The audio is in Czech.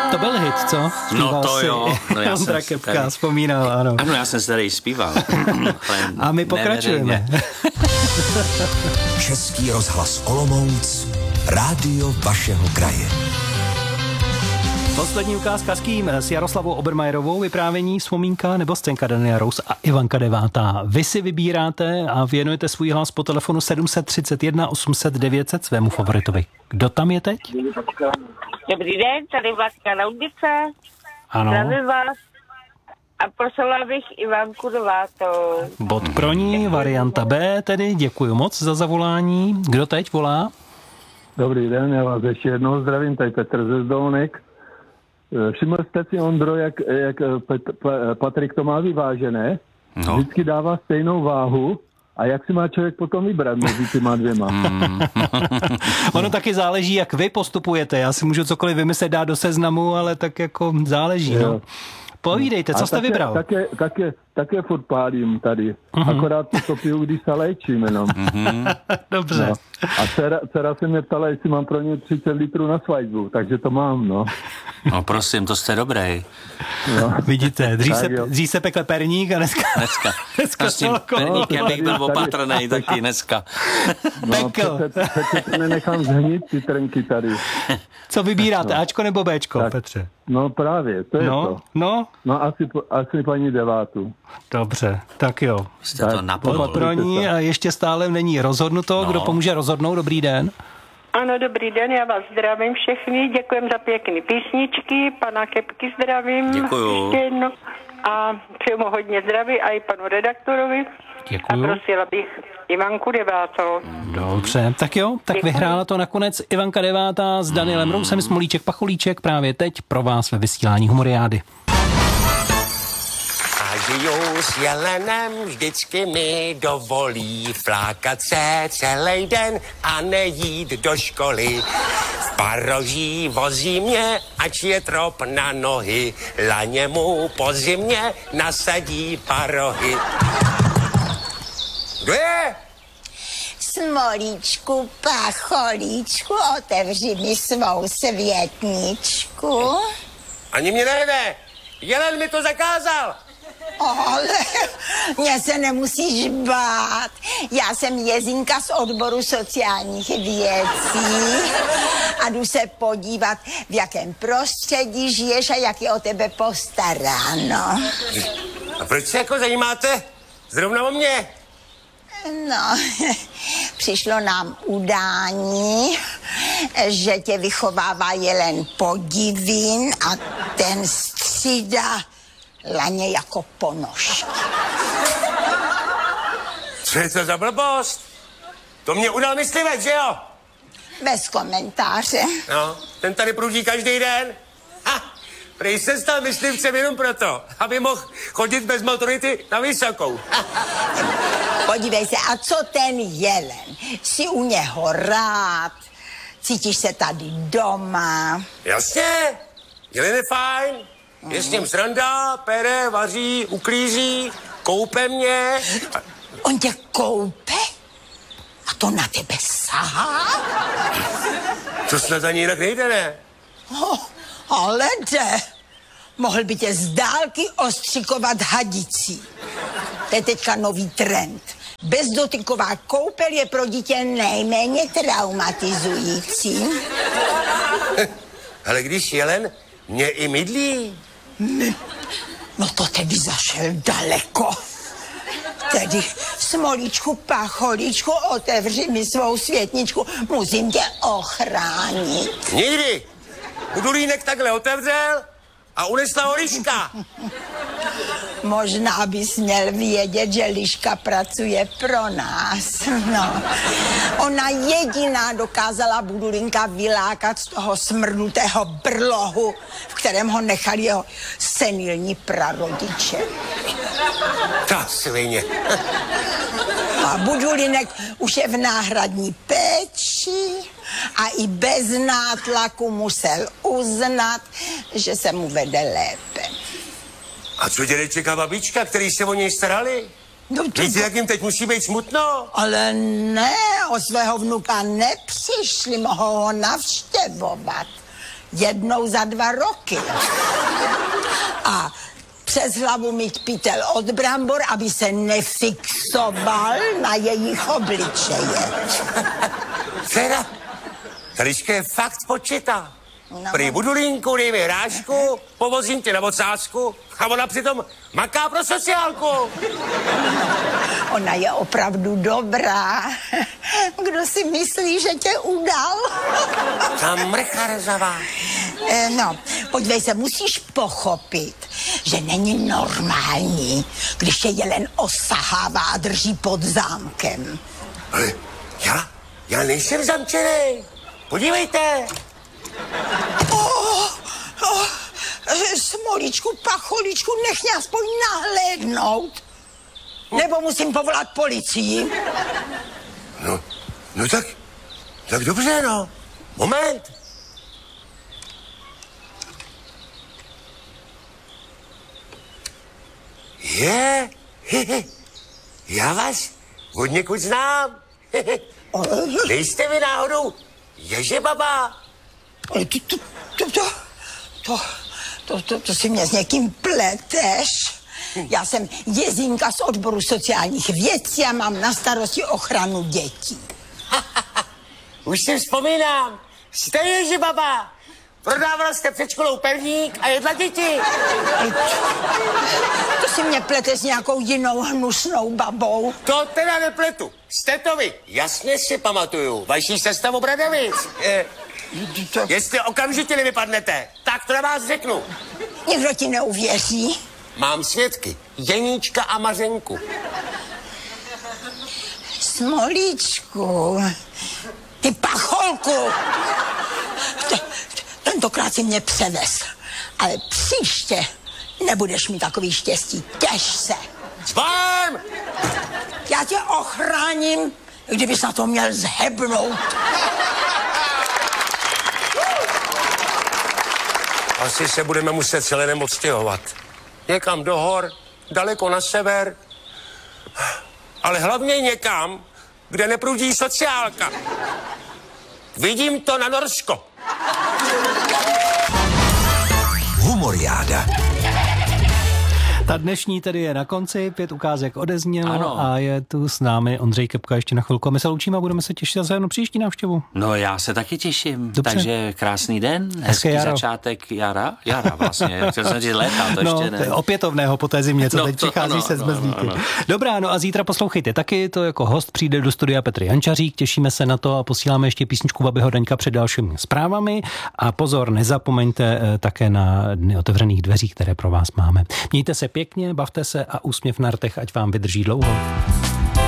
To byl hit, co? Zpíval no to si jo. No já Ondra Kepka, vzpomínal, ano. Ano, já jsem se tady zpíval. A my pokračujeme. Český rozhlas Olomouc, rádio vašeho kraje. Poslední ukázka s kým? S Jaroslavou Obermajerovou, vyprávění, vzpomínka nebo scénka Daniela Rous a Ivanka Devátá. Vy si vybíráte a věnujete svůj hlas po telefonu 731 800 900 svému favoritovi. Kdo tam je teď? Dobrý den, tady Vládka Laudice. Ano. Zdravím vás a prosila bych Ivanku Devátou. Bod pro ní, varianta B tedy. Děkuji moc za zavolání. Kdo teď volá? Dobrý den, já vás ještě jednou zdravím, tady Petr ze Zdolnek. Všiml jste si, Ondro, jak Patrik to má vyvážené? No. Vždycky dává stejnou váhu. A jak si má člověk potom vybrat mezi těma dvěma? Ono taky záleží, jak vy postupujete. Já si můžu cokoliv vymyslet, dát do seznamu, ale tak jako záleží. No. Povídejte, co jste vybral? Také furt pálím tady. Akorát to piju, když se léčím jenom. Dobře. No. A dcera se mě ptala, jestli mám pro ně 30 litrů na svatbu, takže to mám, no. No prosím, to jste dobrý. No. Vidíte, dřív se pekle perník a dneska s tím perníkem bych byl opatrnej taky dneska. No, přece nenechám zhnít ty trnky tady. Co vybíráte, Ačko nebo Bčko, tak, Petře? No právě, to je to. No asi paní Devátu. Dobře, tak jo. Jste to napadlo. Pro ní a ještě stále není rozhodnuto. Kdo pomůže rozhodnout? Dobrý den. Ano, dobrý den, já vás zdravím všechny, děkujem za pěkný písničky, pana Kepky zdravím. Děkuju. Ještě jedno. A přeju mu hodně zdraví a i panu redaktorovi. Děkuju. A prosila bych Ivanku Devátou. Dobře, tak jo, tak děkuju. Vyhrála to nakonec Ivanka Devátá s Danielem Rousem, Smolíček Pacholíček právě teď pro vás ve vysílání Humoriády. A žijou s jelenem, vždycky mi dovolí flákat se celý den a nejít do školy. V paroží vozí mě, ač je trop na nohy, laně mu po zimě nasadí parohy. Kdo je? Smolíčku, Pacholíčku, otevři mi svou světničku. Ani mě nejde, jelen mi to zakázal. Ale mě se nemusíš bát. Já jsem Jezinka z odboru sociálních věcí a jdu se podívat, v jakém prostředí žiješ a jak je o tebe postaráno. A proč se jako zajímáte zrovna o mě? No, přišlo nám udání, že tě vychovává jelen Podivín a ten střídá laně jako ponožky. Co je to za blbost? To mě udal myslivec, že jo? Bez komentáře. No, ten tady prudí každý den. Ha, prej se stal myslivcem jenom proto, aby mohl chodit bez motority na vysokou. Podívej se, a co ten jelen? Jsi u něho rád? Cítíš se tady doma? Jasně, jelen je fajn. Je s ním sranda, pere, vaří, uklízí, koupe mě. On tě koupe? A to na tebe sahá? To snad ani jinak nejde, ne? Ale jde. Mohl by tě z dálky ostřikovat hadicí. To je teďka nový trend. Bezdotyková koupel je pro dítě nejméně traumatizující. Ale když jelen mě i mydlí. No to tedy zašel daleko. Tedy, Smolíčku, Pacholíčku, otevři mi svou světničku, musím tě ochránit. Nikdy. Budulínek takhle otevřel a unesla ho liška. Možná bys měl vědět, že liška pracuje pro nás. No. Ona jediná dokázala Budulínka vylákat z toho smrnutého brlohu, v kterém ho nechali jeho senilní prarodiče. Ta svině. A Budulínek už je v náhradní péči a i bez nátlaku musel uznat, že se mu vede lépe. A co dědeček a babička, který se o něj starali? No víte, jak jim teď musí být smutno? Ale ne, o svého vnuka nepřišli, mohou ho navštěvovat. jednou za 2 roky. A přes hlavu mít pytel od brambor, aby se nefixoval na jejich obličeje. Fera, Eliška je fakt spočitá. No. Prý budu linku, dej mi hrášku, povozím tě na ocásku a ona přitom maká pro sociálku. Ona je opravdu dobrá. Kdo si myslí, že tě udal? Ta mrcha rezavá. No, podívej se, musíš pochopit, že není normální, když tě Jelen osahává a drží pod zámkem. Ale já nejsem zamčený. Podívejte. Smolíčku, pacholičku, nech mě aspoň nahlédnout. Nebo musím povolat policii. No tak dobře, no. Moment. Já vás od někud znám. Nejste vy náhodou Ježibaba? To si mě s někým pleteš. Já jsem Jezinka z odboru sociálních věcí a mám na starosti ochranu dětí. Už si vzpomínám. Jste Ježibaba. Prodávala jste před školou perník a jedla děti. To si mě plete s nějakou jinou hnusnou babou. To teda nepletu. Jste to vy. Jasně si pamatuju. Vaší sestavu Bradavic. Jestli okamžitě nevypadnete, tak to na vás řeknu. Někdo ti neuvěří. Mám svědky. Jeníčka a Mařenku. Smolíčku, ty pacholku. Tentokrát si mě převez, ale příště nebudeš mít takový štěstí. Těš se. Spám! Já tě ochráním, kdybys na to měl zhebnout. Asi se budeme muset celé nemoc stěhovat. Někam do hor, daleko na sever, ale hlavně někam, kde neprudí sociálka. Vidím to na Norsko. Humoriáda. Ta dnešní tedy je na konci, 5 ukázek odeznělo a je tu s námi Ondřej Kepka ještě na chvilku. My se loučíme a budeme se těšit za příští návštěvu. No já se taky těším, dobře. Takže krásný den, hezký začátek jara vlastně, chtěl jsem říct léta, to ještě ne. Opětovného po té zimě, co teď přichází se zmrzlíky. Dobrá, no a zítra poslouchejte taky, to jako host přijde do studia Petr Jančařík, těšíme se na to a posíláme ještě písničku Babiho Daňka před dalšími zprávami a pozor, nezapomeňte také na dny otevřených dveří, které pro vás máme. Mějte se pěkně, bavte se a úsměv na rtech, ať vám vydrží dlouho.